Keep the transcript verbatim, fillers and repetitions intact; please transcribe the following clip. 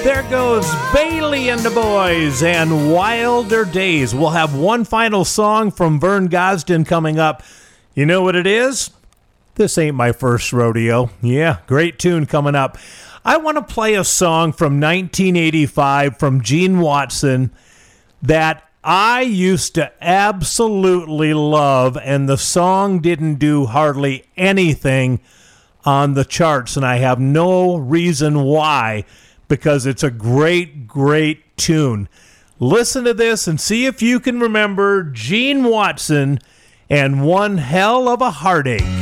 There goes Bailey and the Boys and Wilder Days. We'll have one final song from Vern Gosdin coming up. You know what it is? This ain't my first rodeo. Yeah, great tune coming up. I want to play a song from nineteen eighty-five from Gene Watson that I used to absolutely love, and the song didn't do hardly anything on the charts, and I have no reason why, because it's a great, great tune. Listen to this and see if you can remember Gene Watson and One Hell of a Heartache.